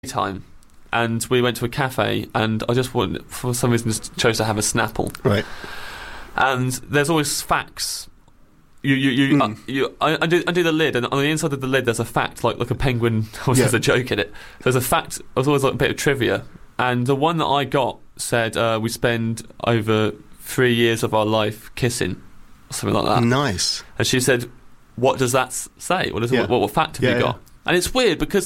time, and we went to a cafe, and I just wanted, for some reason, just chose to have a Snapple. Right. And there's always facts. I do the lid, and on the inside of the lid there's a fact, like a penguin. There's a joke in it. There's a fact. There's always like a bit of trivia, and the one that I got said we spend over 3 years of our life kissing, or something like that. Nice. And she said, "What does that say? What fact have you got?" And it's weird because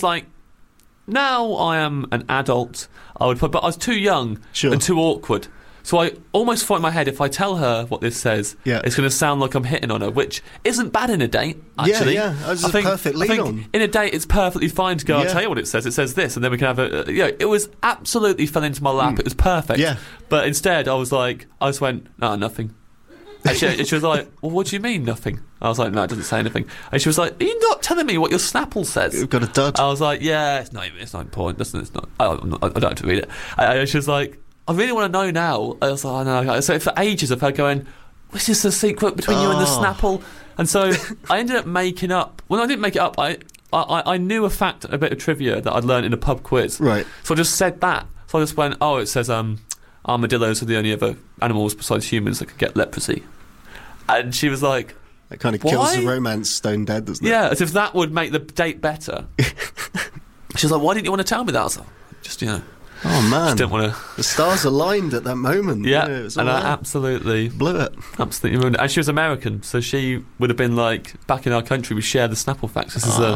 now I am an adult. But I was too young and too awkward. So I almost thought in my head, if I tell her what this says, it's going to sound like I'm hitting on her, which isn't bad in a date, actually. I think perfect lead on. In a date, it's perfectly fine to go, I'll tell you what it says. It says this, and then we can have it was absolutely fell into my lap. It was perfect. Yeah. But instead, I just went, no, nothing. And she was like, well, what do you mean, nothing? I was like, no, it doesn't say anything. And she was like, are you not telling me what your Snapple says? You've got a dud. I was like, yeah, it's not important. It's not. I don't have to read it. And she was like, I really want to know now. I was like, I know. So for ages of her going, what's this the secret between you and the Snapple? And so I ended up making up. Well, I didn't make it up. I knew a fact, a bit of trivia that I'd learned in a pub quiz. Right. So I just said that. So I just went, it says armadillos are the only other animals besides humans that could get leprosy. And she was like, that kind of kills the romance stone dead, doesn't it? Yeah, as if that would make the date better. She was like, why didn't you want to tell me that? I was like, just, oh man, just didn't want to. The stars aligned at that moment. Yeah, and I absolutely blew it. Absolutely ruined it. And she was American, so she would have been like, back in our country, we share the Snapple facts. This is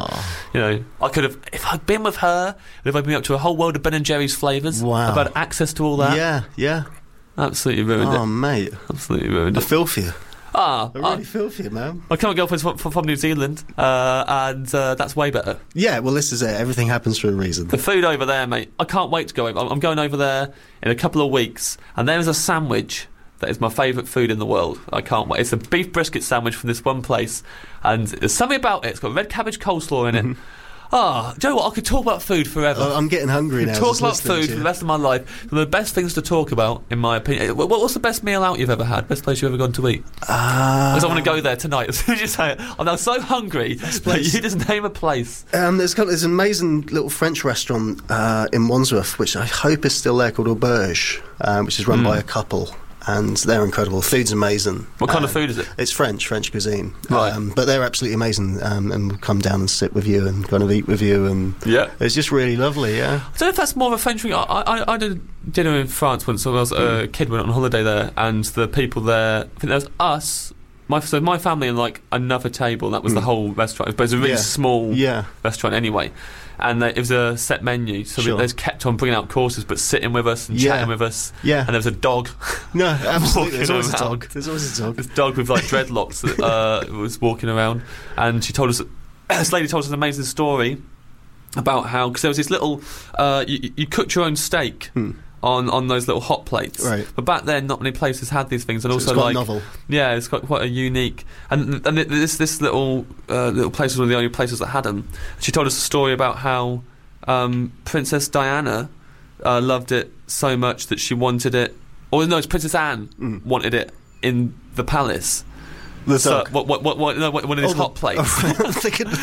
I could have, if I'd been with her, it would have opened me up to a whole world of Ben and Jerry's flavours. Wow, I've had access to all that. Yeah. Absolutely ruined it. Oh mate, absolutely ruined it. I feel for you. I really feel for you, man. My current girlfriend's from New Zealand, and that's way better. Yeah, well, this is it. Everything happens for a reason. The food over there, mate, I can't wait to go over. I'm going over there in a couple of weeks, and there's a sandwich that is my favourite food in the world. I can't wait. It's a beef brisket sandwich from this one place, and there's something about it. It's got red cabbage coleslaw in it. Do you know what? I could talk about food forever. I'm getting hungry now. Talk about food for the rest of my life. One of the best things to talk about, in my opinion. What's the best meal out you've ever had? Best place you've ever gone to eat? Because I want to go there tonight. As soon as you say it, I'm now so hungry that you just name a place. There's an amazing little French restaurant in Wandsworth, which I hope is still there, called Auberge, which is run by a couple. And they're incredible. Food's amazing. What kind of food is it? It's French cuisine. Right. But they're absolutely amazing, and will come down and sit with you and kind of eat with you, and it's just really lovely. Yeah. I don't know if that's more of a French thing. I did dinner in France once when I was a kid, went on holiday there, and the people there, I think there was us, my family, and like another table. That was the whole restaurant. But it was a really small restaurant anyway. And it was a set menu, so they just kept on bringing out courses, but sitting with us and chatting with us. Yeah. And there was a dog. No, absolutely. There's always a dog. This dog with like dreadlocks that was walking around, and she told us. This lady told us an amazing story about how, because there was this little, you cooked your own steak. On those little hot plates, right? But back then, not many places had these things, and so also it's quite novel. Yeah, it's got quite a unique. And this little place was one of the only places that had them. She told us a story about how Princess Diana loved it so much that she wanted it. Or no, it's Princess Anne wanted it in the palace. The dog. One of these hot plates. I'm thinking of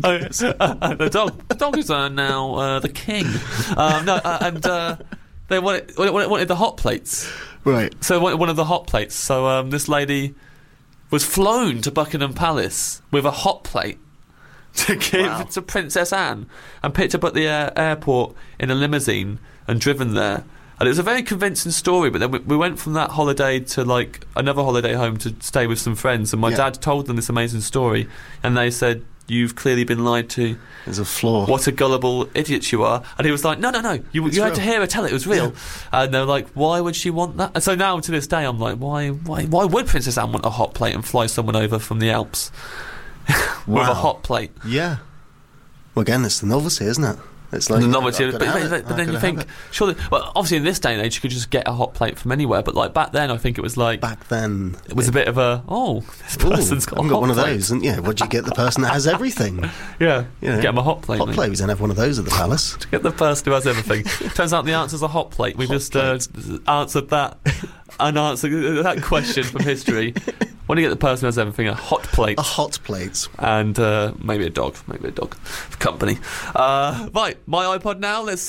the dog. The dog is now the king. They wanted the hot plates. Right. So one of the hot plates. So this lady was flown to Buckingham Palace with a hot plate to give to Princess Anne, and picked up at the airport in a limousine and driven there. And it was a very convincing story, but then we went from that holiday to like another holiday home to stay with some friends, and my dad told them this amazing story, and they said, "You've clearly been lied to. There's a flaw. What a gullible idiot you are." And he was like, no, you had to hear her tell it was real. And they were like, why would she want that? And so now to this day I'm like, why would Princess Anne want a hot plate and fly someone over from the Alps with a hot plate? Yeah. Well, again, it's the novelty, isn't it? It's like the novelty, but then you think, surely, well, obviously in this day and age you could just get a hot plate from anywhere, but like back then I think it was like, it was a bit of a, this person's got a hot one plate. of those, and what'd you get the person that has everything? Get them a hot plate. Hot plate, we don't have one of those at the palace. To get the person who has everything. Turns out the answer's a hot plate. We just answered that question from history When you get the person who has everything, a hot plate. A hot plate. And maybe a dog for company. Right, my iPod now. Let's